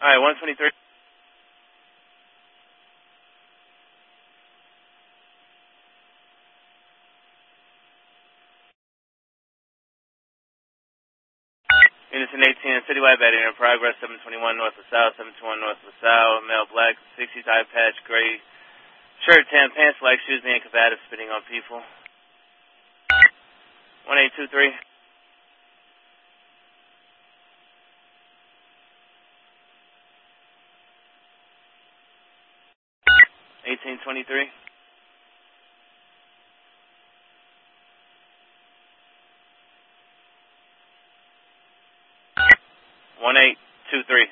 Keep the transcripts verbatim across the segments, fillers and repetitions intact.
Alright, one twenty-three. Unison eighteen, citywide battery in progress, seven twenty-one North LaSalle, seven twenty-one North LaSalle, male black, sixties, eye patch, gray shirt, tan pants, black shoes, being combative, spitting on people. one eight two three. eighteen twenty-three. one eight two three.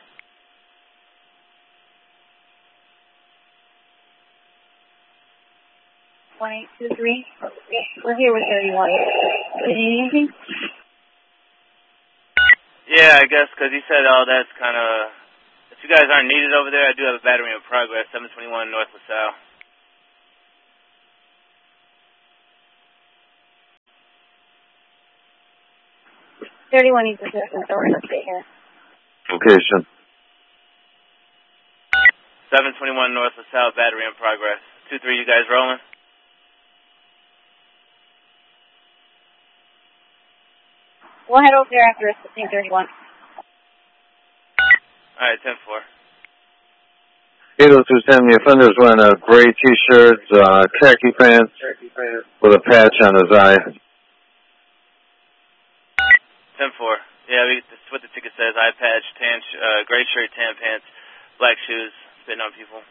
one eight two three. We're here with thirty-one. Do you need anything? Yeah, I guess, because he said, oh, that's kind of, if you guys aren't needed over there, I do have a battery in progress, seven twenty-one North LaSalle. thirty-one needs assistance, so we're going to stay here. Location. seven twenty-one North LaSalle, battery in progress. two three, you guys rolling? We'll head over there after assisting thirty-one. Alright, ten four. eight oh two San, the offender's wearing a gray t-shirt, uh, khaki pants, with a patch on his eye. ten four. Yeah, we, that's what the ticket says. Eye patch, tan, uh, gray shirt, tan pants, black shoes, spitting on people.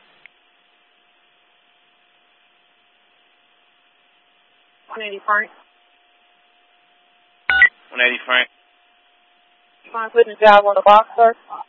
one eighty Frank. one eighty Frank. You want to put the job on the box, sir?